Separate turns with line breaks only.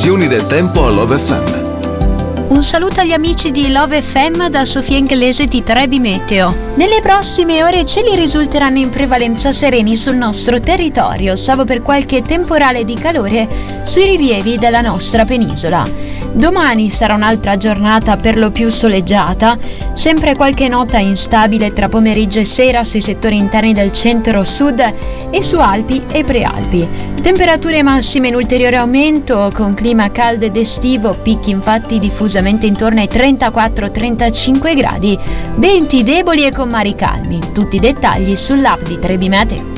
previsioni del tempo a Love FM.
Un saluto agli amici di Love FM da Sofia Inglese di Trebi Meteo. Nelle prossime ore i cieli risulteranno in prevalenza sereni sul nostro territorio, salvo per qualche temporale di calore sui rilievi della nostra penisola. Domani sarà un'altra giornata per lo più soleggiata, sempre qualche nota instabile tra pomeriggio e sera sui settori interni del centro-sud e su Alpi e Prealpi. Temperature massime in ulteriore aumento, con clima caldo ed estivo, picchi infatti diffusamente intorno ai 34-35 gradi, venti deboli e con mari calmi. Tutti i dettagli sull'app di Trebi Meteo.